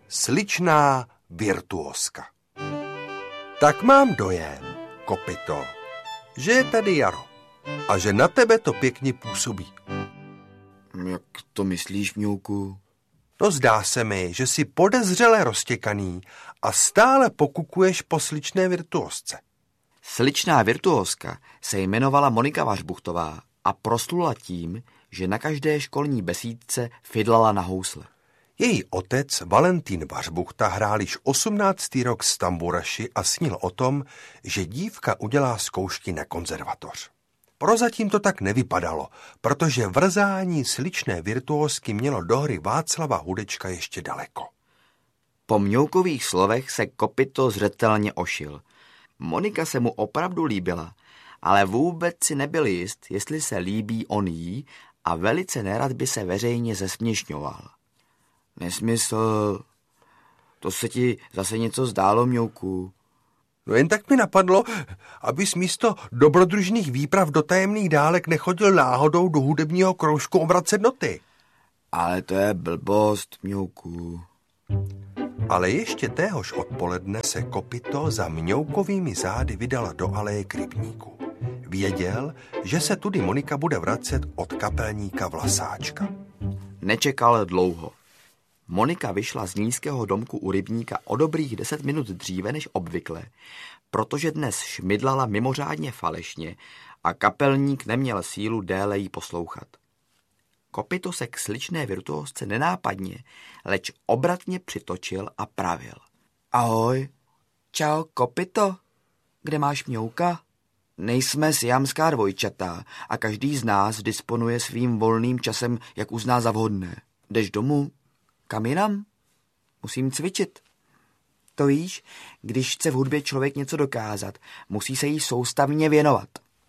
Sličná virtuózka. Tak mám dojem, Kopyto, že je tady jaro a že na tebe to pěkně působí. Jak to myslíš, Mňouku? No zdá se mi, že jsi podezřele roztěkaný a stále pokukuješ po sličné virtuózce. Sličná virtuózka se jmenovala Monika Vařbuchtová a proslula tím, že na každé školní besídce fidlala na housle. Její otec Valentín Vařbuchta hrál již 18. rok s tamburaši a snil o tom, že dívka udělá zkoušky na konzervatoř. Prozatím to tak nevypadalo, protože vrzání sličné virtuózky mělo do hry Václava Hudečka ještě daleko. Po Mňoukových slovech se Kopyto zřetelně ošil. Monika se mu opravdu líbila, ale vůbec si nebyl jist, jestli se líbí on jí, a velice nerad by se veřejně zesměšňoval. Nesmysl, to se ti zase něco zdálo, Mňouku. No jen tak mi napadlo, abys místo dobrodružných výprav do tajemných dálek nechodil náhodou do hudebního kroužku obracet noty. Ale to je blbost, Mňouku. Ale ještě téhož odpoledne se Kopyto za Mňoukovými zády vydal do aleje k rybníku. Věděl, že se tudy Monika bude vracet od kapelníka Vlasáčka. Nečekal dlouho. Monika vyšla z nízkého domku u rybníka o dobrých 10 minut dříve než obvykle, protože dnes šmydlala mimořádně falešně a kapelník neměl sílu déle jí poslouchat. Kopyto se k sličné virtuózce nenápadně, leč obratně přitočil a pravil. Ahoj. Čau, Kopyto. Kde máš Mňouka? Nejsme siamská dvojčata a každý z nás disponuje svým volným časem, jak uzná za vhodné. Jdeš domů? Kam jinam? Musím cvičit. To víš, když chce v hudbě člověk něco dokázat, musí se jí soustavně věnovat.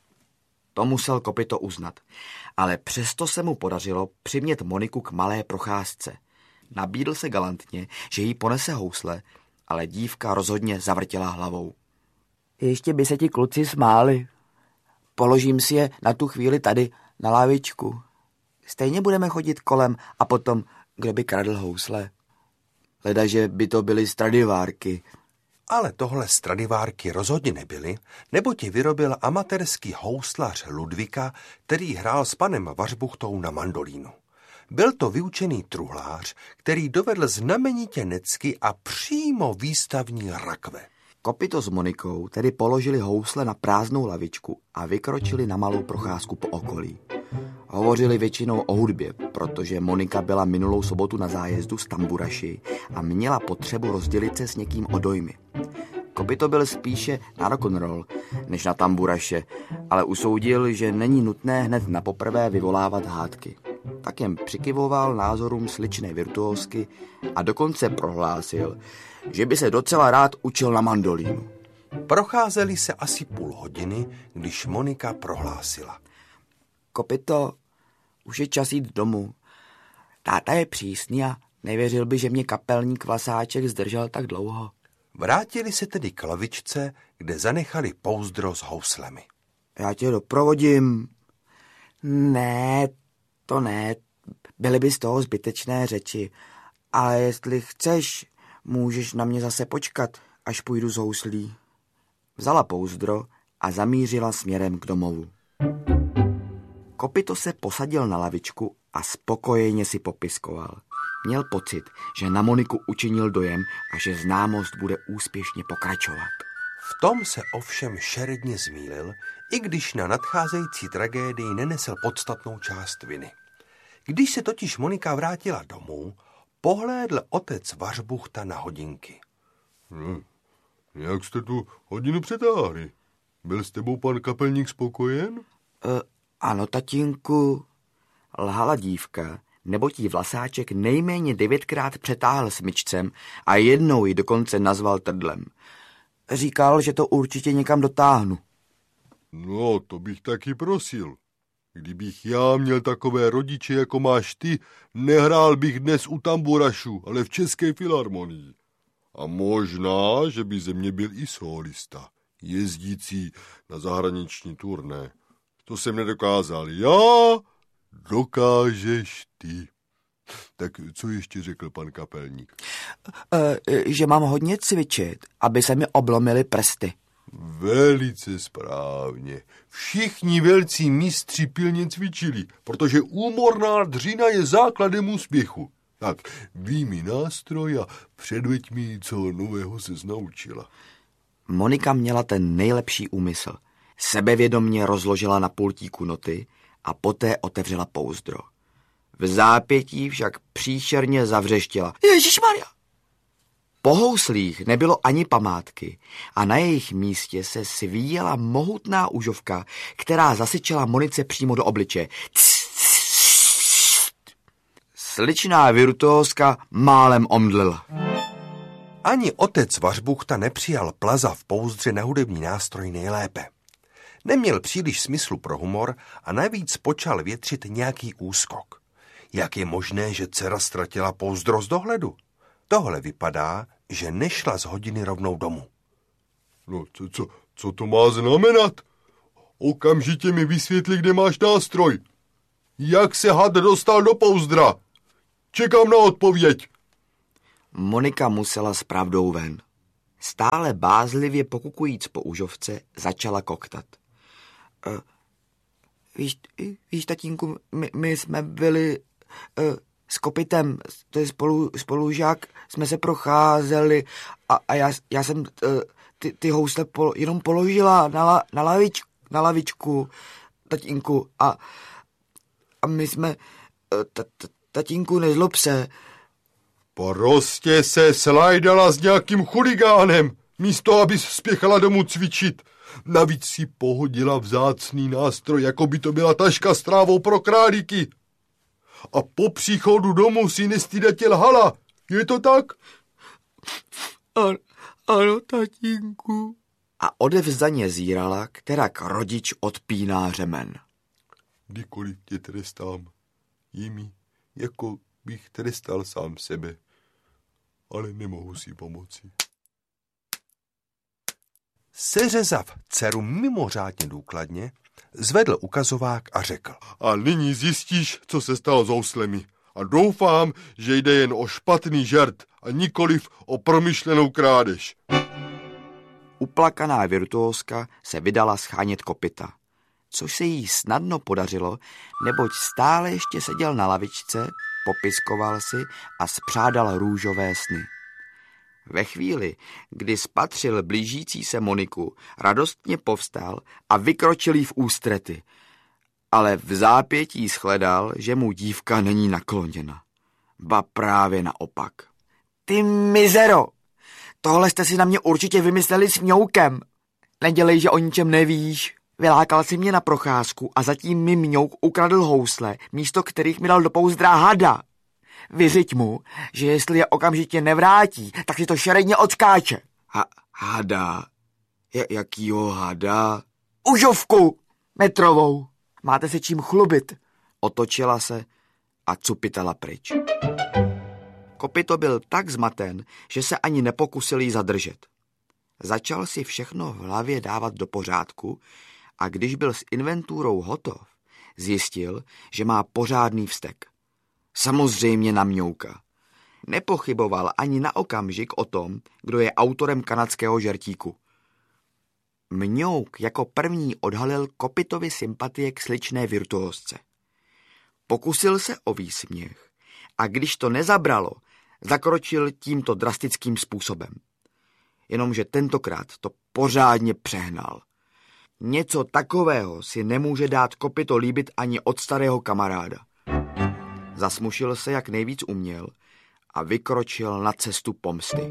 To musel Kopyto uznat, ale přesto se mu podařilo přimět Moniku k malé procházce. Nabídl se galantně, že jí ponese housle, ale dívka rozhodně zavrtěla hlavou. Ještě by se ti kluci smáli. Položím si je na tu chvíli tady na lavičku. Stejně budeme chodit kolem a potom, kdo by kradl housle. Ledaže by to byly Stradivárky. Ale tohle Stradivárky rozhodně nebyly, neboť ji vyrobil amatérský houslař Ludvika, který hrál s panem Vařbuchtou na mandolínu. Byl to vyučený truhlář, který dovedl znamenitě necky a přímo výstavní rakve. Kopyto s Monikou tedy položili housle na prázdnou lavičku a vykročili na malou procházku po okolí. Hovořili většinou o hudbě, protože Monika byla minulou sobotu na zájezdu s tamburaši a měla potřebu rozdělit se s někým o dojmy. Kopyto byl spíše na rock'n'roll než na tamburaše, ale usoudil, že není nutné hned na poprvé vyvolávat hádky. Tak jen přikyvoval názorům sličné virtuózky a dokonce prohlásil, že by se docela rád učil na mandolínu. Procházeli se asi půl hodiny, když Monika prohlásila. Kopyto, už je čas jít domů. Táta je přísný a nevěřil by, že mě kapelník Vlasáček zdržel tak dlouho. Vrátili se tedy k lavičce, kde zanechali pouzdro s houslemi. Já tě doprovodím. Ne, to ne. Byly by z toho zbytečné řeči. Ale jestli chceš, můžeš na mě zase počkat, až půjdu z houslí. Vzala pouzdro a zamířila směrem k domovu. Kopyto se posadil na lavičku a spokojeně si popiskoval. Měl pocit, že na Moniku učinil dojem a že známost bude úspěšně pokračovat. V tom se ovšem šeredně zmýlil, i když na nadcházející tragédii nenesl podstatnou část viny. Když se totiž Monika vrátila domů, pohlédl otec Vařbuchta na hodinky. Jak jste tu hodinu přetáhli? Byl s tebou pan kapelník spokojen? Ano, tatínku, lhala dívka, neboť jí Vlasáček nejméně 9krát přetáhl smyčcem a jednou ji dokonce nazval trdlem. Říkal, že to určitě někam dotáhnu. No, to bych taky prosil. Kdybych já měl takové rodiče, jako máš ty, nehrál bych dnes u tamburašu, ale v České filharmonii. A možná, že by ze mě byl i solista, jezdící na zahraniční turné. To jsem nedokázal já, dokážeš ty. Tak co ještě řekl pan kapelník? že mám hodně cvičit, aby se mi oblomily prsty. Velice správně. Všichni velcí mistři pilně cvičili, protože úmorná dřina je základem úspěchu. Tak, výjmi nástroj a předveď mi, co nového ses naučila. Monika měla ten nejlepší úmysl. Sebevědomně rozložila na pultíku noty a poté otevřela pouzdro. V zápětí však příšerně zavřeštěla. Ježišmarja! Po houslích nebylo ani památky a na jejich místě se svíjela mohutná užovka, která zasyčela Monice přímo do obličeje. Sličná virtuózka málem omdlela. Ani otec Vařbuchta nepřijal plaza v pouzdře na hudební nástroj nejlépe. Neměl příliš smyslu pro humor a navíc počal větřit nějaký úskok. Jak je možné, že dcera ztratila pouzdro z dohledu? Tohle vypadá, že nešla z hodiny rovnou domů. No, co to má znamenat? Okamžitě mi vysvětli, kde máš nástroj. Jak se had dostal do pouzdra? Čekám na odpověď. Monika musela s pravdou ven. Stále bázlivě pokukujíc po užovce, začala koktat. Víš, tatínku, my jsme byli s Kopitem, to je spolužák, jsme se procházeli a já jsem ty housle jenom položila na lavičku, tatínku, a my jsme, tatínku, nezlob se. Prostě se slajdala s nějakým chuligánem, místo abys spěchala domů cvičit. Navíc si pohodila vzácný nástroj, jako by to byla taška s trávou pro králíky. A po příchodu domů si nestydatě lhala. Je to tak? Ano, tatínku. A odevzdaně zírala, kterak rodič odpíná řemen. Kdykoliv tě trestám, Jimi, jako bych trestal sám sebe, ale nemohu si pomoci. Seřezav dceru mimořádně důkladně, zvedl ukazovák a řekl. A nyní zjistíš, co se stalo s houslemi. A doufám, že jde jen o špatný žert a nikoliv o promyšlenou krádež. Uplakaná virtuózka se vydala schánět Kopita, což se jí snadno podařilo, neboť stále ještě seděl na lavičce, popiskoval si a spřádal růžové sny. Ve chvíli, kdy spatřil blížící se Moniku, radostně povstal a vykročil jí v ústrety, ale v zápětí shledal, že mu dívka není nakloněna. Ba právě naopak. Ty mizero! Tohle jste si na mě určitě vymysleli s Mňoukem. Nedělej, že o ničem nevíš. Vylákal si mě na procházku a zatím mi Mňouk ukradl housle, místo kterých mi dal do pouzdra hada. Vyřiď mu, že jestli je okamžitě nevrátí, tak si to šeredně odskáče. Hada? Jakýho hada? Užovku! Metrovou. Máte se čím chlubit. Otočila se a cupitala pryč. Kopito byl tak zmaten, že se ani nepokusil jí zadržet. Začal si všechno v hlavě dávat do pořádku a když byl s inventurou hotov, zjistil, že má pořádný vztek. Samozřejmě na Mňouka. Nepochyboval ani na okamžik o tom, kdo je autorem kanadského žertíku. Mňouk jako první odhalil Kopitovi sympatie k sličné virtuózce. Pokusil se o výsměch a když to nezabralo, zakročil tímto drastickým způsobem. Jenomže tentokrát to pořádně přehnal. Něco takového si nemůže dát Kopito líbit ani od starého kamaráda. Zasmušil se, jak nejvíc uměl a vykročil na cestu pomsty.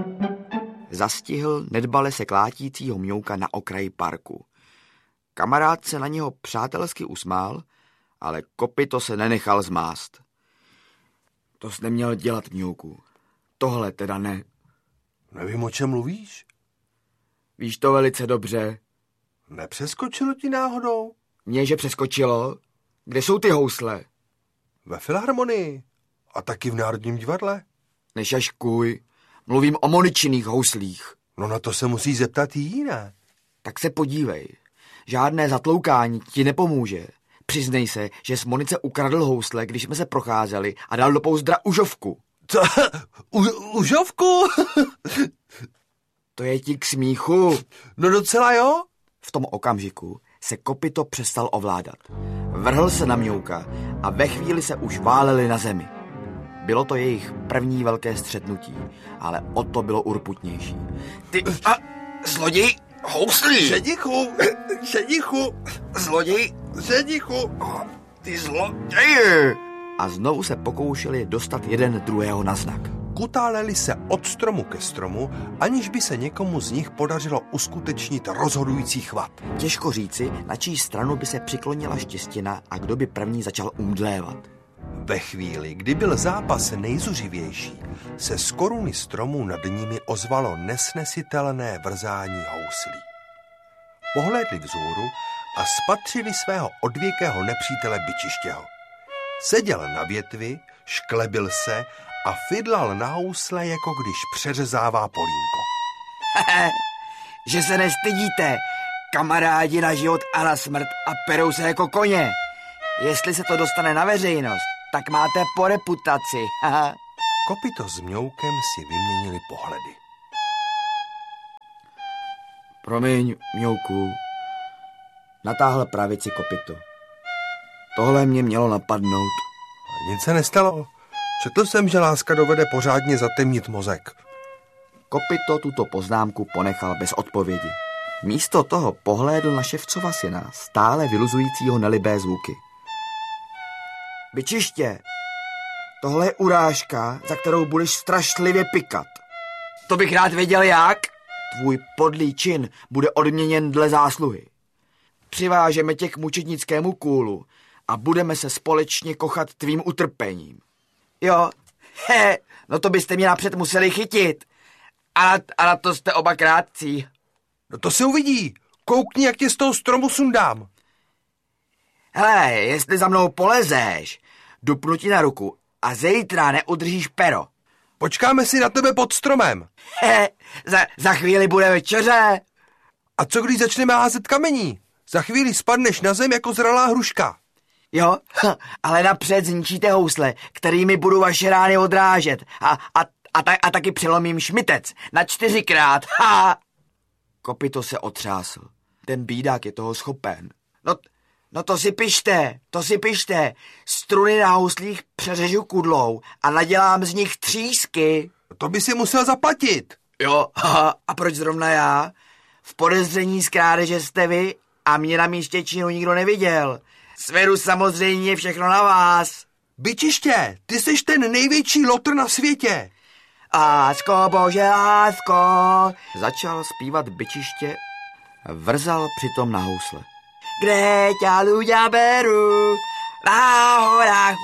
Zastihl nedbale se klátícího Mňouka na okraji parku. Kamarád se na něho přátelsky usmál, ale Kopito se nenechal zmást. To jsi neměl dělat, Mňouku. Tohle teda ne. Nevím, o čem mluvíš? Víš to velice dobře. Nepřeskočilo ti náhodou? Mně, že přeskočilo? Kde jsou ty housle? Ve filharmonii. A taky v Národním divadle. Nešaškuj. Mluvím o Moničiných houslích. No na to se musí zeptat i jiné. Tak se podívej. Žádné zatloukání ti nepomůže. Přiznej se, že z Monice ukradl housle, když jsme se procházeli a dal do pouzdra užovku. Co? Užovku? To je ti k smíchu. No docela jo. V tom okamžiku se Kopyto přestal ovládat. Vrhl se na Mňouka a ve chvíli se už váleli na zemi. Bylo to jejich první velké střetnutí, ale o to bylo urputnější. Ty zloděj houslí! Ženichu! Zloděj! Ženichu! Ty zloději! A znovu se pokoušeli dostat jeden druhého na znak. Kutáleli se od stromu ke stromu, aniž by se někomu z nich podařilo uskutečnit rozhodující chvat. Těžko říci, na čí stranu by se přiklonila štěstina a kdo by první začal umdlévat. Ve chvíli, kdy byl zápas nejzuřivější, se z koruny stromů nad nimi ozvalo nesnesitelné vrzání houslí. Pohlédli vzhůru a spatřili svého odvěkého nepřítele Byčištěho. Seděl na větvi, šklebil se a fidlal na housle, jako když přeřezává polínko. Že se nestydíte, kamarádi na život a na smrt a perou se jako koně. Jestli se to dostane na veřejnost, tak máte po reputaci. Kopyto s Mňoukem si vyměnili pohledy. Promiň, Mňouku, natáhl pravici Kopyto. Tohle mě mělo napadnout. Nic se nestalo. Četl jsem, že láska dovede pořádně zatemnit mozek. Kopyto tuto poznámku ponechal bez odpovědi. Místo toho pohlédl na ševcova syna, stále vyluzujícího nelibé zvuky. Byčiště, tohle je urážka, za kterou budeš strašlivě pikat. To bych rád věděl jak. Tvůj podlý čin bude odměněn dle zásluhy. Přivážeme tě k mučednickému kůlu a budeme se společně kochat tvým utrpením. Jo, no to byste mě napřed museli chytit. A na to jste oba krátcí. No to se uvidí. Koukni, jak tě z toho stromu sundám. Hele, jestli za mnou polezeš, dupnu ti na ruku a zítra neudržíš pero. Počkáme si na tebe pod stromem. Za chvíli bude večeře. A co když začneme házet kamení? Za chvíli spadneš na zem jako zralá hruška. Jo, ale napřed zničíte housle, kterými budu vaše rány odrážet a taky přelomím šmitec na 4krát. Kopyto se otřásl. Ten bídák je toho schopen. No to si pište. Struny na houslích přeřežu kudlou a nadělám z nich třísky. To by si musel zaplatit. Jo, a proč zrovna já? V podezření z krádeže jste vy a mě na místě činu nikdo neviděl. Sveru samozřejmě všechno na vás. Byčiště, ty jsi ten největší lotr na světě. Lásko, bože, lásko. Začal zpívat Byčiště, vrzal přitom na housle. Kde ťa ľudia berú, na horách,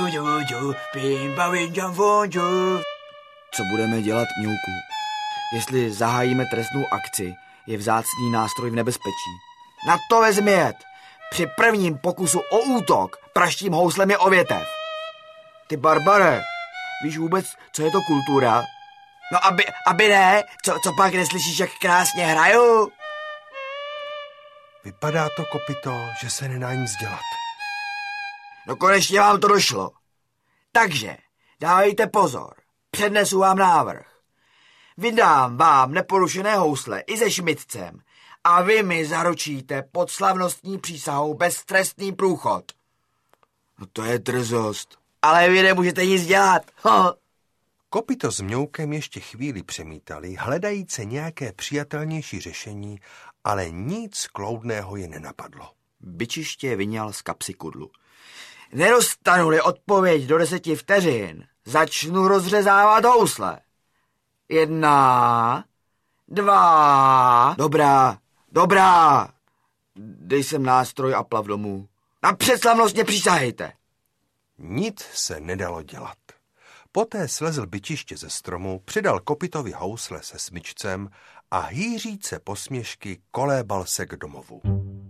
Co budeme dělat, Mňouku? Jestli zahájíme trestnou akci, je vzácný nástroj v nebezpečí. Na to vezmi jet. Při prvním pokusu o útok praštím houslemi o větev. Ty barbare, víš vůbec, co je to kultura? No aby ne, co pak neslyšíš, jak krásně hraju? Vypadá to, Kopyto, že se nedá nic dělat. No konečně vám to došlo. Takže dávejte pozor, přednesu vám návrh. Vydám vám neporušené housle i se šmitcem a vy mi zaručíte pod slavnostní přísahou beztrestný průchod. No to je drzost. Ale vy nemůžete nic dělat. Kopyto s Mňoukem ještě chvíli přemítali, hledajíce nějaké přijatelnější řešení, ale nic kloudného je nenapadlo. Byčiště vyňal z kapsy kudlu. Nedostanu-li odpověď do 10 vteřin, začnu rozřezávat housle. 1, 2... Dobrá. Dej sem nástroj a plav domů. Napřed slavnostně přísahejte. Nic se nedalo dělat. Poté slezl Byčiště ze stromu, přidal Kopytovi housle se smyčcem a hýříce posměšky kolébal se k domovu.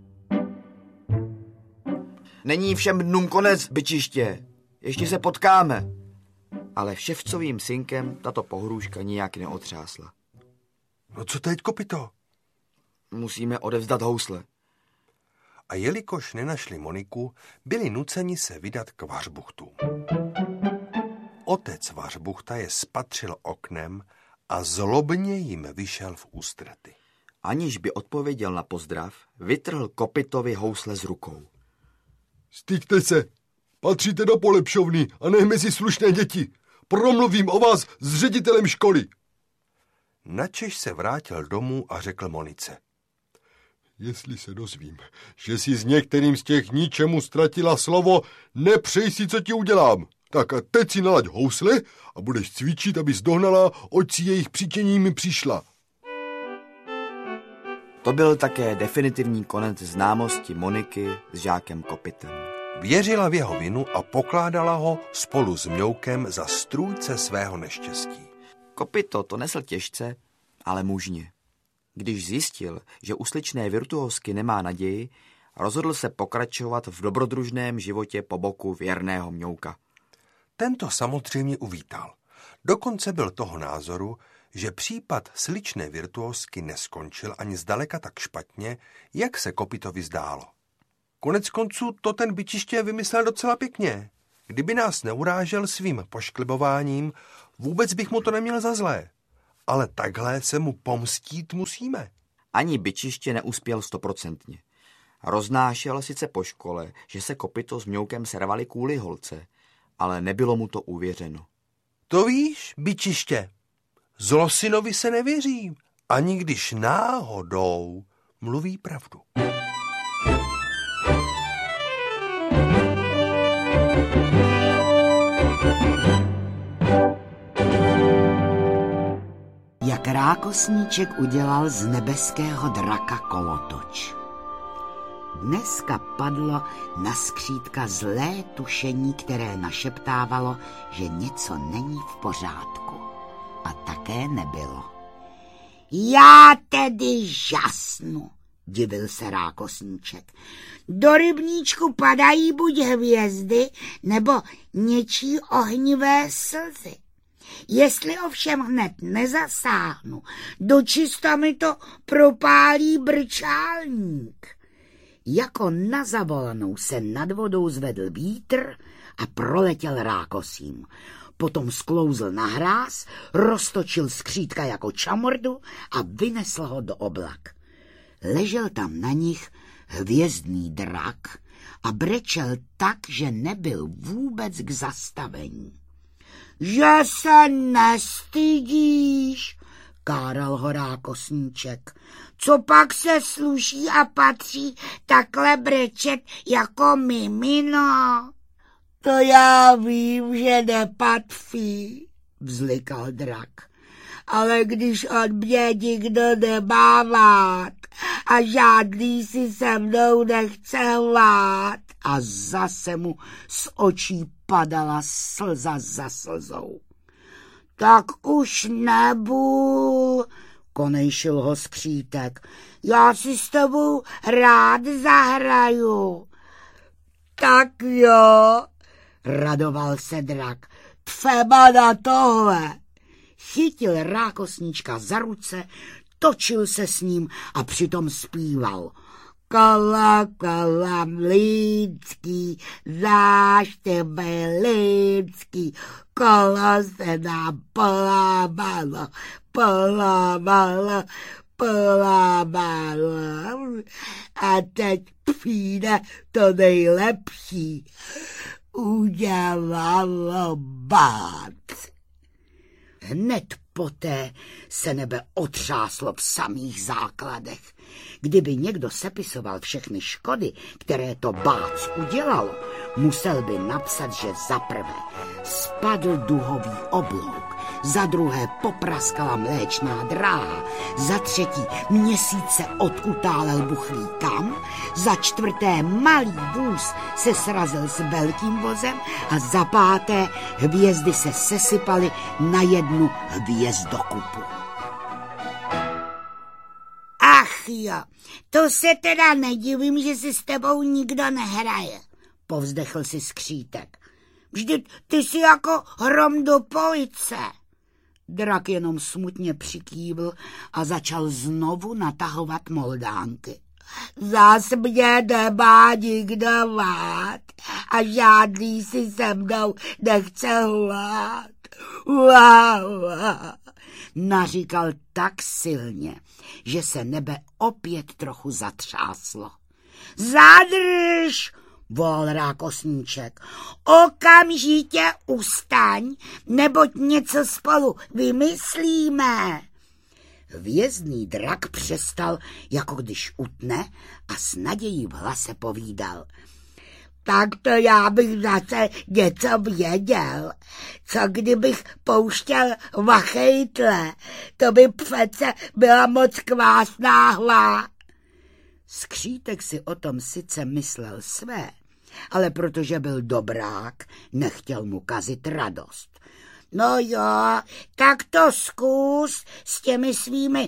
Není všem dnům konec, Byčiště. Ještě se potkáme. Ale ševcovým synkem tato pohrůžka nijak neotřásla. No co teď, Kopyto? Musíme odevzdat housle. A jelikož nenašli Moniku, byli nuceni se vydat k Vařbuchtu. Otec Vařbuchta je spatřil oknem a zlobně jim vyšel v ústrety. Aniž by odpověděl na pozdrav, vytrhl kopytovi housle z rukou. Styďte se, patříte do polepšovny a ne mezi slušné děti. Promluvím o vás s ředitelem školy. Načež se vrátil domů a řekl Monice. Jestli se dozvím, že jsi s některým z těch ničemu ztratila slovo, nepřej si, co ti udělám. Tak a teď si nalaď housle a budeš cvičit, abys dohnala, oč si jejich přitěním přišla. To byl také definitivní konec známosti Moniky s žákem Kopytem. Věřila v jeho vinu a pokládala ho spolu s Mňoukem za strůjce svého neštěstí. Kopyto to nesl těžce, ale mužně. Když zjistil, že u sličné virtuózky nemá naději, rozhodl se pokračovat v dobrodružném životě po boku věrného Mňouka. Tento samozřejmě uvítal. Dokonce byl toho názoru, že případ sličné virtuózky neskončil ani zdaleka tak špatně, jak se Kopytovi zdálo. Konec konců to ten Byčiště vymyslel docela pěkně. Kdyby nás neurážel svým pošklibováním, vůbec bych mu to neměl za zlé. Ale takhle se mu pomstít musíme. Ani Byčiště neuspěl 100%. Roznášel sice po škole, že se Kopyto s Mňoukem servali kvůli holce, ale nebylo mu to uvěřeno. To víš, Byčiště, zlosynovi se nevěří, ani když náhodou mluví pravdu. Jak Rákosníček udělal z nebeského draka kolotoč. Dneska padlo na skřídka zlé tušení, které našeptávalo, že něco není v pořádku. A také nebylo. Já tedy žasnu, divil se Rákosníček. Do rybníčku padají buď hvězdy, nebo něčí ohnivé slzy. Jestli ovšem hned nezasáhnu, dočista mi to propálí brčálník. Jako na zavolanou se nad vodou zvedl vítr a proletěl rákosím. Potom sklouzl na hráz, roztočil skřídka jako čamordu a vynesl ho do oblak. Ležel tam na nich hvězdný drak a brečel tak, že nebyl vůbec k zastavení. Že se nestydíš, káral ho Rákosníček. Co pak se sluší a patří takhle brečet jako mimino? To já vím, že nepatří, vzlikal drak. Ale když od mě nikdo nemá vád a žádný si se mnou nechce hlát, a zase mu z očí padala slza za slzou. Tak už nebůl, konejšil ho skřítek. Já si s tebou rád zahraju. Tak jo, radoval se drak. Třeba na tohle. Chytil Rákosníčka za ruce, točil se s ním a přitom zpíval. Kola, kola, lidský, záš tebe lidský, kolo se nám polámalo, polámalo, polámalo. A teď přijde to nejlepší. Udělalo bát. Hned poté se nebe otřáslo v samých základech. Kdyby někdo sepisoval všechny škody, které to bác udělalo, musel by napsat, že za prvé spadl duhový oblouk, za druhé popraskala mléčná dráha, za třetí měsíce odkutálel buchlý kam, za čtvrté malý vůz se srazil s velkým vozem a za páté hvězdy se sesypaly na jednu hvězdokupu. Ach jo, to se teda nedivím, že si s tebou nikdo nehraje, povzdechl si skřítek. Vždyť ty jsi jako hrom do police. Drak jenom smutně přikývl a začal znovu natahovat moldánky. Zas mě nemá nikdo rád a žádný si se mnou nechce hlát. Naříkal tak silně, že se nebe opět trochu zatřáslo. Zadrž, volal Rákosníček, okamžitě ustaň, neboť něco spolu vymyslíme. Hvězdný drak přestal, jako když utne, a s nadějí v hlase povídal. Tak to já bych zase něco věděl. Co kdybych pouštěl vachejtle? To by přece byla moc kvásná hla. Skřítek si o tom sice myslel své, ale protože byl dobrák, nechtěl mu kazit radost. No jo, tak to zkus s těmi svými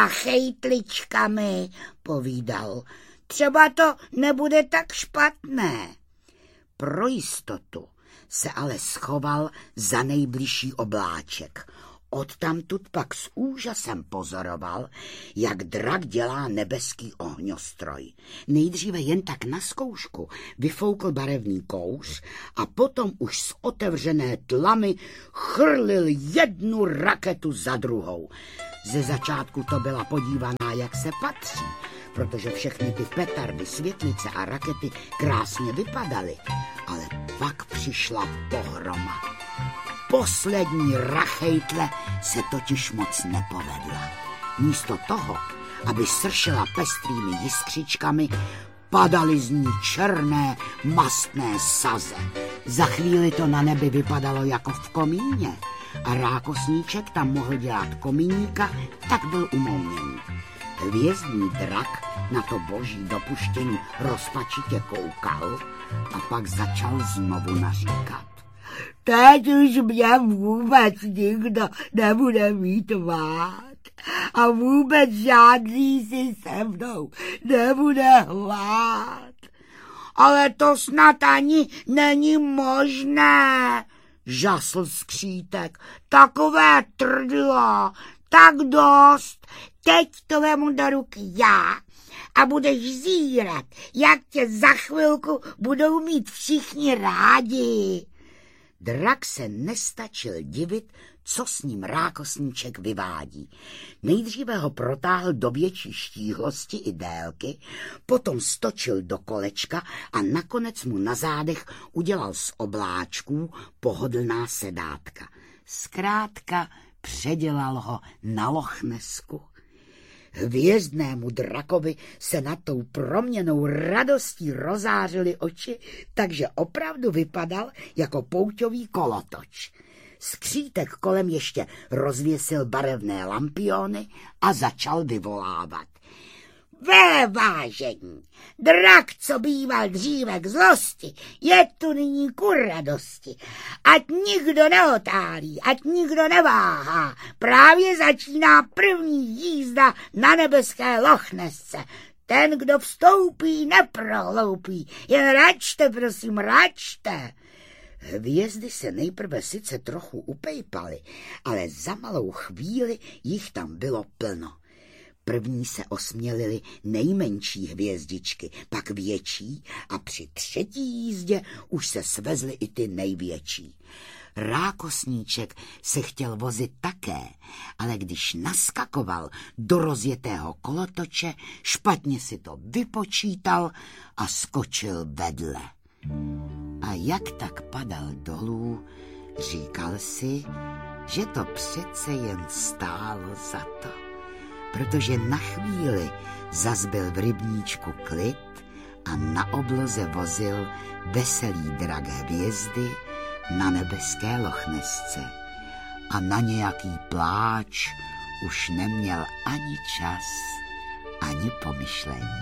rachejtličkami, povídal. Třeba to nebude tak špatné. Pro jistotu se ale schoval za nejbližší obláček. Odtamtud pak s úžasem pozoroval, jak drak dělá nebeský ohňostroj. Nejdříve jen tak na zkoušku vyfoukl barevný kouř a potom už z otevřené tlamy chrlil jednu raketu za druhou. Ze začátku to byla podívaná, jak se patří, protože všechny ty petardy, světlice a rakety krásně vypadaly, ale pak přišla pohroma. Poslední rachejtle se totiž moc nepovedla. Místo toho, aby sršela pestrými jiskřičkami, padaly z ní černé mastné saze. Za chvíli to na nebi vypadalo jako v komíně a Rákosníček tam mohl dělat komíníka, tak byl umouněný. Hvězdný drak na to boží dopuštění rozpačitě koukal a pak začal znovu naříkat. Teď už mě vůbec nikdo nebude mít rád a vůbec žádný si se mnou nebude hlát. Ale to snad ani není možné, žasl Skřítek. Takové trdlo, tak dost, teď to vemu do ruky já a budeš zírat, jak tě za chvilku budou mít všichni rádi. Drak se nestačil divit, co s ním Rákosníček vyvádí. Nejdříve ho protáhl do větší štíhlosti i délky, potom stočil do kolečka a nakonec mu na zádech udělal z obláčků pohodlná sedátka. Zkrátka předělal ho na Lochnesku. Hvězdnému drakovi se nad tou proměnou radostí rozářily oči, takže opravdu vypadal jako pouťový kolotoč. Skřítek kolem ještě rozvěsil barevné lampiony a začal vyvolávat. Vážení, drak, co býval dříve k zlosti, je tu nyní ku radosti. Ať nikdo neotálí, ať nikdo neváhá. Právě začíná první jízda na nebeské Lochnesce. Ten, kdo vstoupí, neprohloupí. Jen račte, prosím, račte. Hvězdy se nejprve sice trochu upejpaly, ale za malou chvíli jich tam bylo plno. První se osmělily nejmenší hvězdičky, pak větší a při třetí jízdě už se svezly i ty největší. Rákosníček se chtěl vozit také, ale když naskakoval do rozjetého kolotoče, špatně si to vypočítal a skočil vedle. A jak tak padal dolů, říkal si, že to přece jen stálo za to, protože na chvíli zas byl v rybníčku klid a na obloze vozil veselý drak hvězdy na nebeské Lochnesce a na nějaký pláč už neměl ani čas, ani pomyšlení.